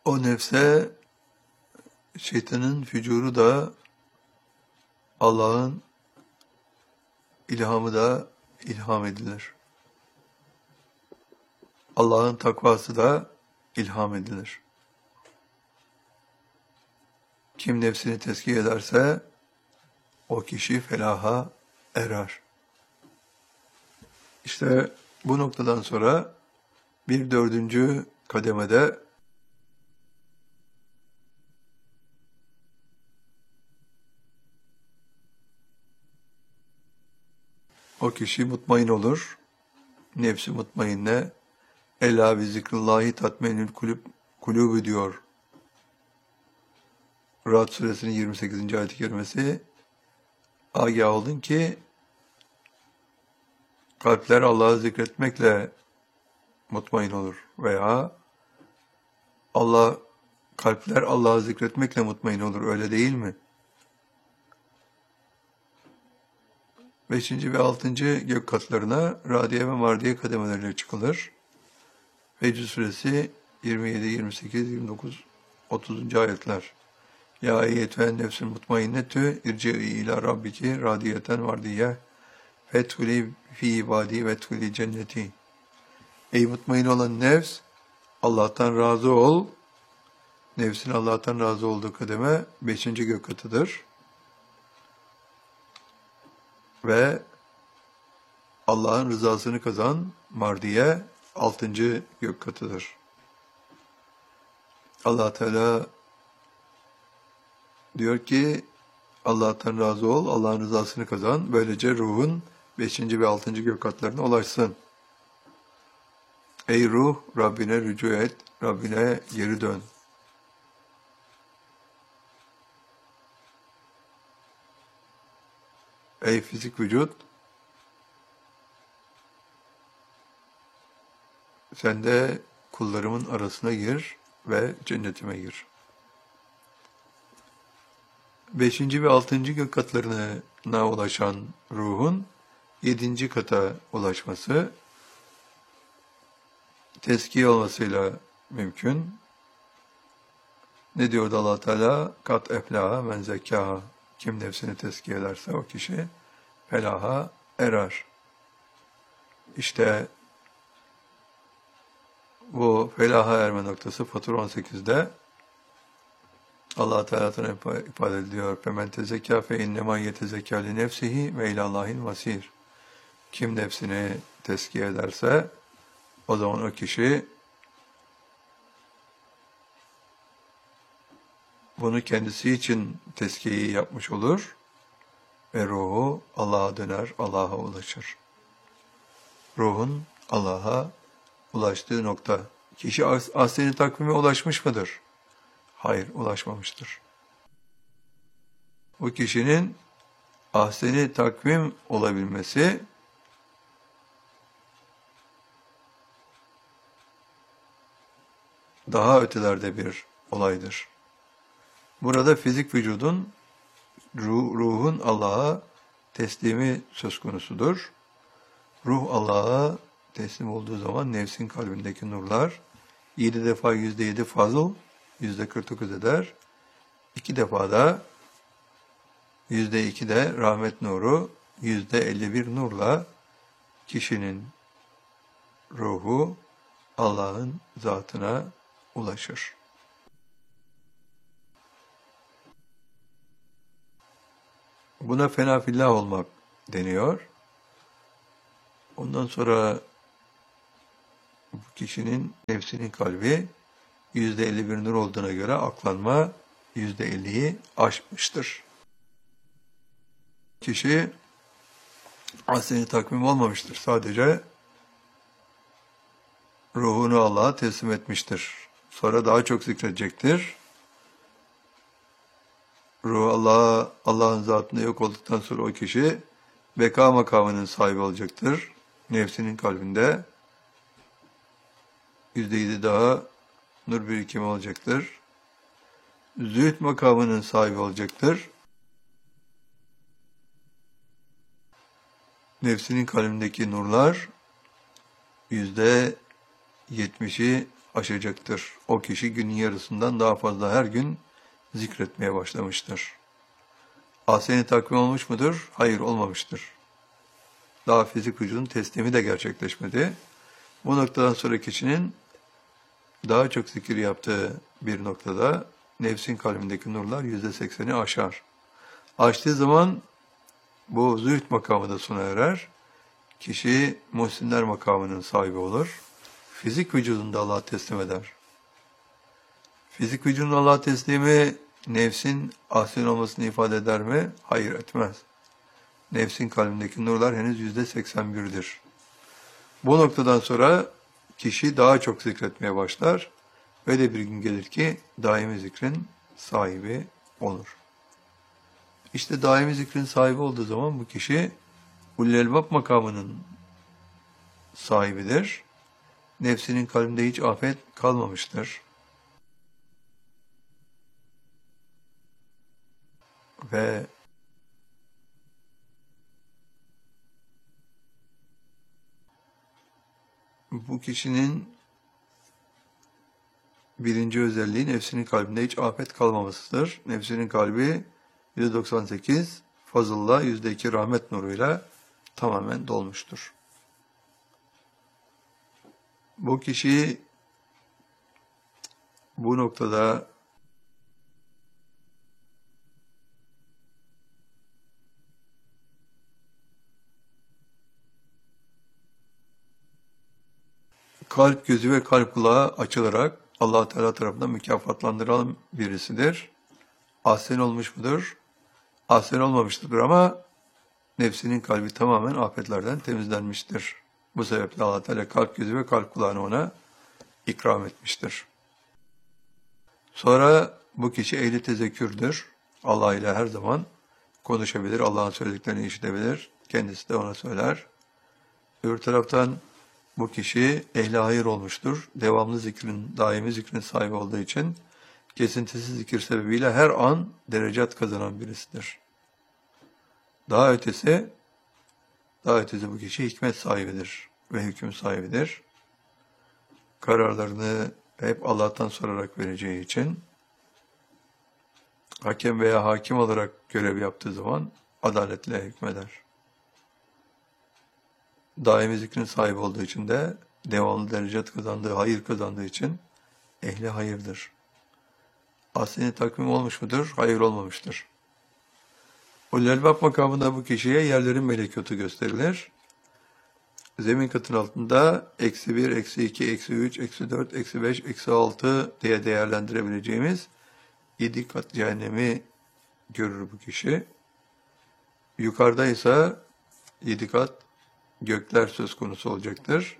O nefse şeytanın fücuru da Allah'ın ilhamı da ilham edilir. Allah'ın takvası da ilham edilir. Kim nefsini tezkiye ederse o kişi felaha erer. İşte bu noktadan sonra bir dördüncü kademede o kişi mutmain olur. Nefsi mutmainne Ela bi zikrullahi tatmenül kulübü diyor. Ra'd suresinin 28. ayet-i kerimesi. Agah olun ki kalpler Allah'ı zikretmekle mutmain olur. Veya kalpler Allah'ı zikretmekle mutmain olur. Öyle değil mi? 5. ve 6. gök katlarına Radiye ve Mardiye kademeleriyle çıkılır. Fecr suresi 27, 28, 29, 30. ayetler. Ya eyyetühen nefsül mutmainnetü irci'i ila rabbiki radiyeten mardiye fethuli fi ibadi ve thuli cenneti. Ey mutmain olan nefs, Allah'tan razı ol. Nefsin Allah'tan razı olduğu kademe 5. gök katıdır. Ve Allah'ın rızasını kazan mardiye 6. gök katıdır. Allah Teala diyor ki Allah'tan razı ol, Allah'ın rızasını kazan. Böylece ruhun 5. ve 6. gök katlarına ulaşsın. Ey ruh, Rabbine rücu et, Rabbine geri dön. Ey fizik vücut, sen de kullarımın arasına gir ve cennetime gir. 5. ve 6. gök katlarına ulaşan ruhun 7. kata ulaşması tezkiye olmasıyla mümkün. Ne diyordu Allah Teala? Kat eflaha men zekkaha. Kim nefsini tezkiye ederse o kişi felaha erer. İşte bu felaha erme noktası Fatur 18'de Allah Teala'dan ifade ediliyor. Femen tezekâ fe innema yetezekâ li nefsihi ve ilallahil masir. Kim nefsini tezkiye ederse o zaman o kişi bunu kendisi için tezkiyeyi yapmış olur ve ruhu Allah'a döner, Allah'a ulaşır. Ruhun Allah'a ulaştığı nokta. Kişi ahsen-i takvime ulaşmış mıdır? Hayır, ulaşmamıştır. Bu kişinin ahsen-i takvim olabilmesi daha ötelerde bir olaydır. Burada fizik vücudun, ruhun Allah'a teslimi söz konusudur. Ruh Allah'a teslim olduğu zaman nefsin kalbindeki nurlar 7 defa %7 fazıl, %49 eder. 2 defa da %2 de rahmet nuru, %51 nurla kişinin ruhu Allah'ın zatına ulaşır. Buna fena fillah olmak deniyor. Ondan sonra bu kişinin nefsinin kalbi %51 nur olduğuna göre aklanma %50'yi aşmıştır. Kişi ahsen-i takvim olmamıştır. Sadece ruhunu Allah'a teslim etmiştir. Sonra daha çok zikredecektir. Ruhu Allah'ın zatında yok olduktan sonra o kişi beka makamının sahibi olacaktır. Nefsinin kalbinde %7 daha nur birikimi olacaktır. Zühd makamının sahibi olacaktır. Nefsinin kalbindeki nurlar %70'i aşacaktır. O kişi günün yarısından daha fazla her gün zikretmeye başlamıştır. Ahsen-i takvim olmuş mudur? Hayır, olmamıştır. Daha fizik vücudun teslimi de gerçekleşmedi. Bu noktadan sonra kişinin daha çok zikir yaptığı bir noktada nefsin kalbindeki nurlar %80'i aşar. Aştığı zaman bu zühd makamı da sona erer. Kişi muhsinler makamının sahibi olur. Fizik vücudunda Allah'a teslim eder. Fizik vücudun Allah'a teslimi nefsin ahsen olmasını ifade eder mi? Hayır, etmez. Nefsin kalbindeki nurlar henüz %81'dir. Bu noktadan sonra kişi daha çok zikretmeye başlar ve de bir gün gelir ki daimi zikrin sahibi olur. İşte daimi zikrin sahibi olduğu zaman bu kişi Ulul Elbab makamının sahibidir. Nefsinin kalbinde hiç afet kalmamıştır. Ve bu kişinin birinci özelliği nefsinin kalbinde hiç afet kalmamasıdır. Nefsinin kalbi %98 fazılla, %2 rahmet nuruyla tamamen dolmuştur. Bu kişi bu noktada kalp gözü ve kalp kulağı açılarak Allah Teala tarafından mükafatlandırılan birisidir. Ahsen olmuş mudur? Ahsen olmamıştır ama nefsinin kalbi tamamen afetlerden temizlenmiştir. Bu sebeple Allah Teala kalp gözü ve kalp kulağını ona ikram etmiştir. Sonra bu kişi ehli tezekkürdür. Allah ile her zaman konuşabilir, Allah'ın söylediklerini işitebilir. Kendisi de ona söyler. Öbür taraftan bu kişi ehli hayır olmuştur. Devamlı zikrin, daimi zikrin sahibi olduğu için kesintisiz zikir sebebiyle her an derecat kazanan birisidir. Daha ötesi bu kişi hikmet sahibidir ve hüküm sahibidir. Kararlarını hep Allah'tan sorarak vereceği için hakem veya hakim olarak görev yaptığı zaman adaletle hükmeder. Daimi zikrin sahibi olduğu için de devamlı derecat kazandığı, hayır kazandığı için ehli hayırdır. Ahsen-i takvim olmuş mudur? Hayır, olmamıştır. Ulul Elbab makamında bu kişiye yerlerin melekutu gösterilir. Zemin katın altında -1, -2, -3, -4, -5, -6 diye değerlendirebileceğimiz 7 kat cehennemi görür bu kişi. Yukarıda ise 7 kat gökler söz konusu olacaktır.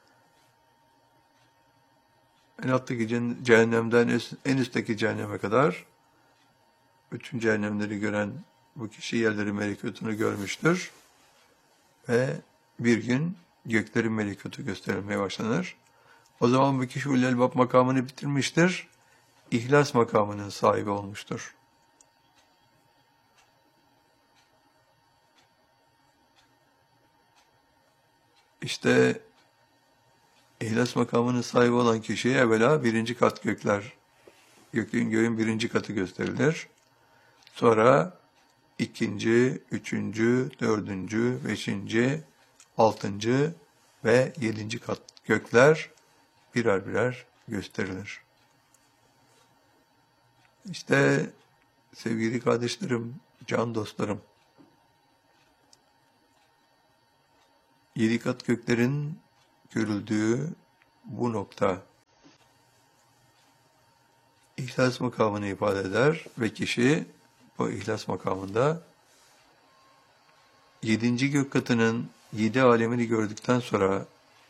En alttaki cehennemden en üstteki cehenneme kadar bütün cehennemleri gören bu kişi yerlerin melekutunu görmüştür. Ve bir gün göklerin melekutu gösterilmeye başlanır. O zaman bu kişi Ulul Elbab makamını bitirmiştir. İhlas makamının sahibi olmuştur. İşte İhlas makamının sahibi olan kişiye evvela birinci kat gökler, göğün birinci katı gösterilir. Sonra ikinci, üçüncü, dördüncü, beşinci, altıncı ve yedinci kat gökler birer birer gösterilir. İşte sevgili kardeşlerim, can dostlarım, 7 kat göklerin görüldüğü bu nokta İhlas makamını ifade eder ve kişi bu ihlas makamında 7. gök katının 7 alemini gördükten sonra,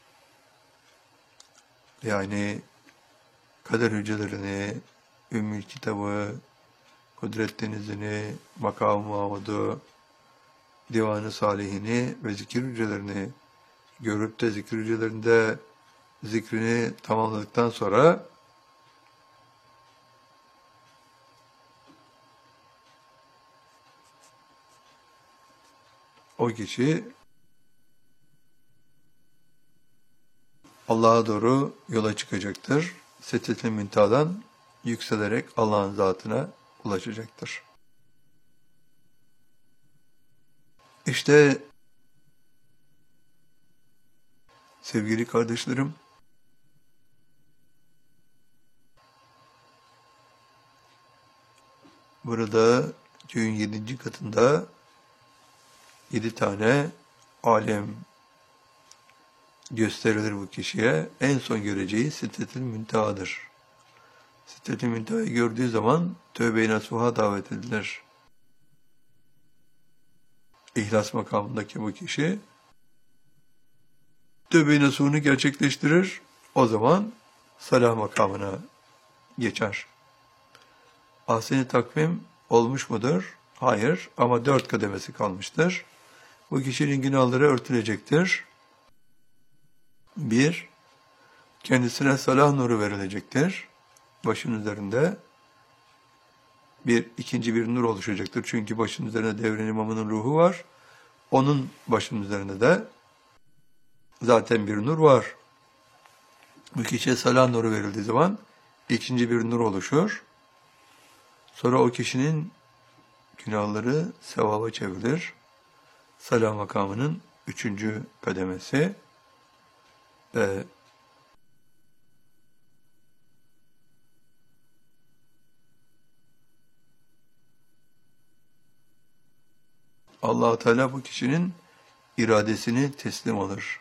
yani kader hücrelerini, Ümmül Kitabı, Kudret Denizi'ni, Makam-ı Mahmud'u, Divan-ı Salihini ve zikir hücrelerini görüp de zikir hücrelerinde zikrini tamamladıktan sonra o kişi Allah'a doğru yola çıkacaktır. Sidret-i Müntaha'dan yükselerek Allah'ın zatına ulaşacaktır. İşte sevgili kardeşlerim, burada göğün 7. katında 7 tane alem gösterilir bu kişiye. En son göreceği Sidret-i Müntaha'dır. Sidret-i Müntaha'yı gördüğü zaman tövbe-i nasuha davet edilir. İhlas makamındaki bu kişi tövbe-i nasuhunu gerçekleştirir. O zaman salah makamına geçer. Ahsen-i takvim olmuş mudur? Hayır, ama 4 kademesi kalmıştır. Bu kişinin günahları örtülecektir. 1. Kendisine salah nuru verilecektir. Başın üzerinde ikinci bir nur oluşacaktır. Çünkü başın üzerinde Devran İmamı'nın ruhu var. Onun başının üzerinde de zaten bir nur var. Bu kişiye salah nuru verildiği zaman ikinci bir nur oluşur. Sonra o kişinin günahları sevaba çevrilir. Salah makamının 3. kademesi ve Allah-u Teala bu kişinin iradesini teslim alır.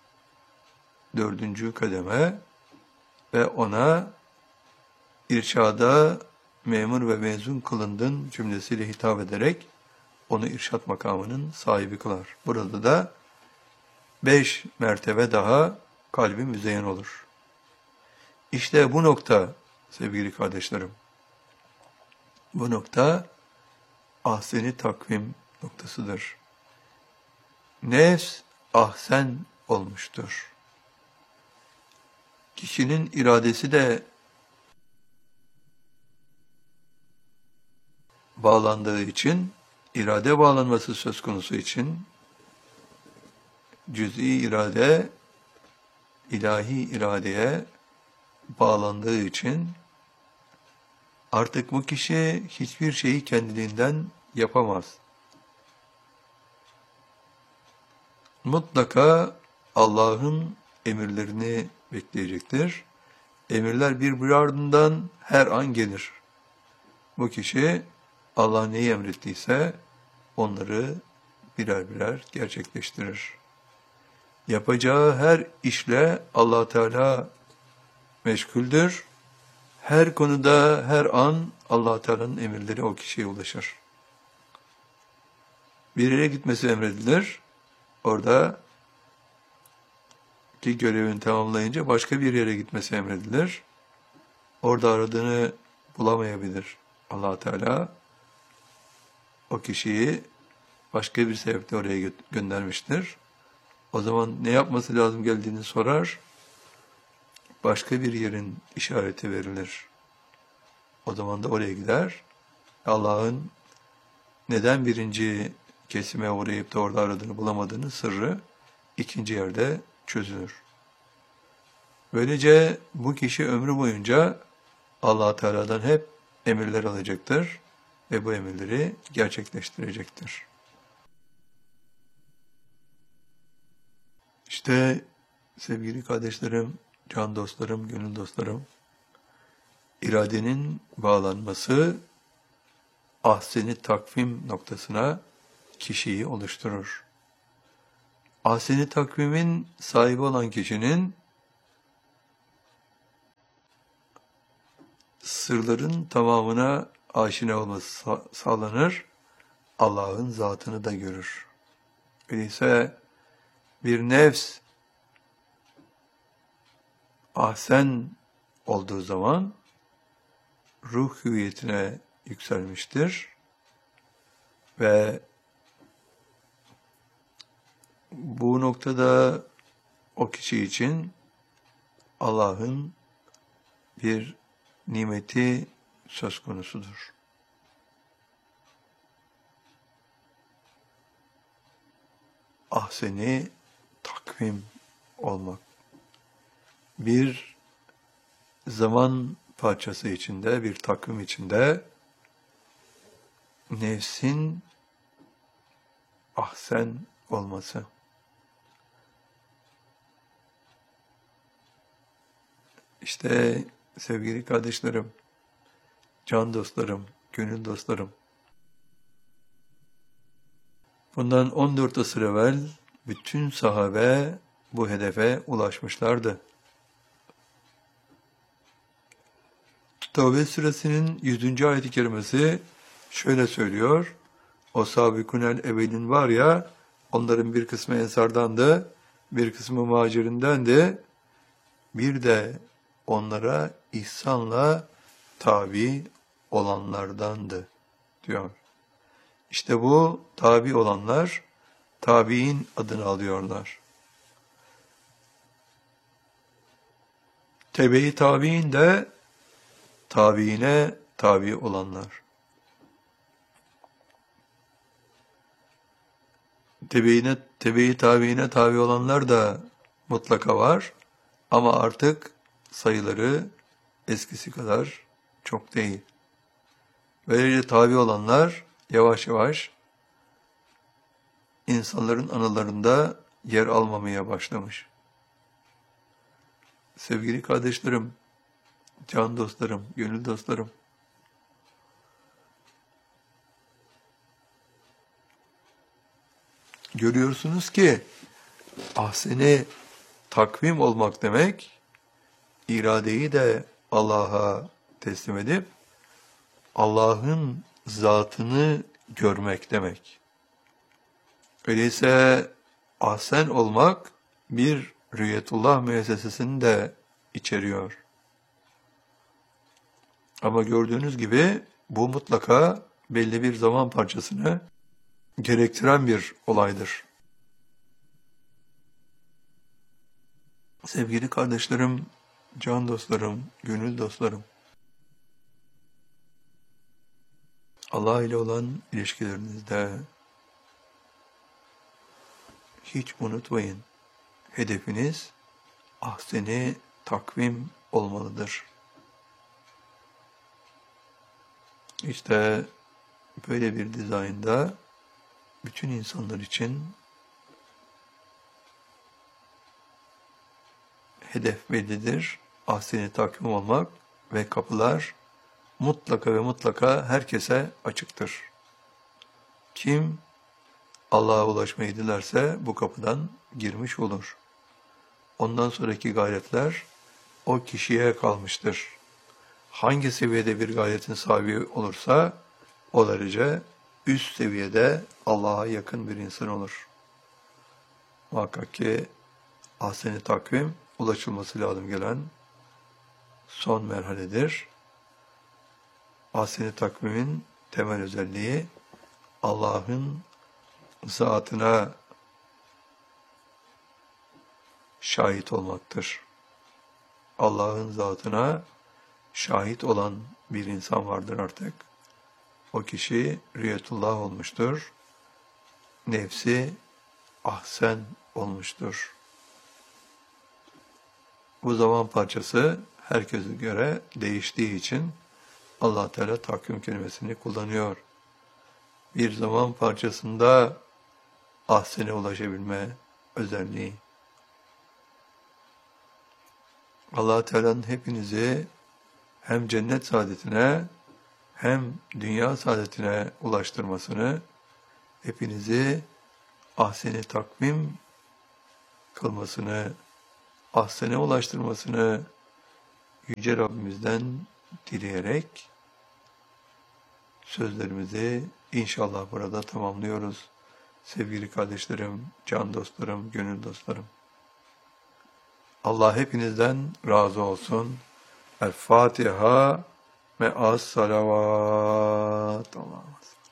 4. kademe ve ona irşada memur ve mezun kılındın cümlesiyle hitap ederek onu irşat makamının sahibi kılar. Burada da 5 mertebe daha kalbi müzeyyen olur. İşte bu nokta sevgili kardeşlerim, bu nokta ahsen-i takvim noktasıdır. Nefs ahsen olmuştur. Kişinin iradesi de bağlandığı için, irade bağlanması söz konusu için, cüz'i irade, ilahi iradeye bağlandığı için, artık bu kişi hiçbir şeyi kendiliğinden yapamaz. Mutlaka Allah'ın emirlerini bekleyecektir. Emirler birbiri ardından her an gelir. Bu kişi Allah neyi emrettiyse onları birer birer gerçekleştirir. Yapacağı her işle Allah Teala meşguldür. Her konuda, her an Allah Teala'nın emirleri o kişiye ulaşır. Bir yere gitmesi emredilir. Orada ki görevini tamamlayınca başka bir yere gitmesi emredilir. Orada aradığını bulamayabilir Allah Teala. O kişiyi başka bir sebeple oraya göndermiştir. O zaman ne yapması lazım geldiğini sorar. Başka bir yerin işareti verilir. O zaman da oraya gider. Allah'ın neden birinci kesime uğrayıp da orada aradığını bulamadığını sırrı ikinci yerde çözülür. Böylece bu kişi ömrü boyunca Allah Teala'dan hep emirler alacaktır ve bu emirleri gerçekleştirecektir. İşte sevgili kardeşlerim, can dostlarım, gönül dostlarım, iradenin bağlanması ahsen-i takvim noktasına kişiyi oluşturur. Ahsen-i takvimin sahibi olan kişinin sırların tamamına aşina olması sağlanır, Allah'ın zatını da görür. Öyleyse bir nefs ahsen olduğu zaman ruh hüviyetine yükselmiştir ve bu noktada o kişi için Allah'ın bir nimeti söz konusudur. Ahseni takvim olmak. bir zaman parçası içinde, bir takvim içinde nefsin ahsen olması. İşte sevgili kardeşlerim, can dostlarım, gönül dostlarım, bundan 14 asır evvel bütün sahabe bu hedefe ulaşmışlardı. Tevbe suresinin 100. ayet-i kerimesi şöyle söylüyor. O sabikunel evvelin var ya, onların bir kısmı ensardandı, bir kısmı muhacirindendi, bir de onlara ihsanla tabi olanlardandı diyor. İşte bu tabi olanlar tabi'in adını alıyorlar. Tebe-i tabi'in de tabiine tabi olanlar. Tebe-i tabiine tabi olanlar da mutlaka var ama artık sayıları eskisi kadar çok değil. Böylece tabi olanlar yavaş yavaş insanların anılarında yer almamaya başlamış. Sevgili kardeşlerim, can dostlarım, gönül dostlarım, görüyorsunuz ki ahseni takvim olmak demek, iradeyi de Allah'a teslim edip Allah'ın zatını görmek demek. Öyleyse ahsen olmak bir rüyetullah müessesesini de içeriyor. Ama gördüğünüz gibi bu mutlaka belli bir zaman parçasını gerektiren bir olaydır. Sevgili kardeşlerim, can dostlarım, gönül dostlarım, Allah ile olan ilişkilerinizde hiç unutmayın, hedefiniz ahseni takvim olmalıdır. İşte böyle bir dizaynda bütün insanlar için hedef bellidir, ahseni takvim olmak ve kapılar mutlaka ve mutlaka herkese açıktır. Kim Allah'a ulaşmayı dilerse bu kapıdan girmiş olur. Ondan sonraki gayretler o kişiye kalmıştır. Hangi seviyede bir gayretin sahibi olursa o derece üst seviyede Allah'a yakın bir insan olur. Muhakkak ki ahsen-i takvim ulaşılması lazım gelen son merhaledir. Ahsen-i takvimin temel özelliği Allah'ın zatına şahit olmaktır. Allah'ın zatına şahit olan bir insan vardır artık. O kişi rüyetullah olmuştur. Nefsi ahsen olmuştur. Bu zaman parçası herkese göre değiştiği için Allah Teala takvim kelimesini kullanıyor. Bir zaman parçasında ahsene ulaşabilme özelliği. Allah Teala'nın hepinizi hem cennet saadetine hem dünya saadetine ulaştırmasını, hepinizi ahseni takvim kılmasını, ahsene ulaştırmasını Yüce Rabbimizden dileyerek sözlerimizi inşallah burada tamamlıyoruz. Sevgili kardeşlerim, can dostlarım, gönül dostlarım. Allah hepinizden razı olsun. El Fatiha me'as salavat. Allah'a emanet.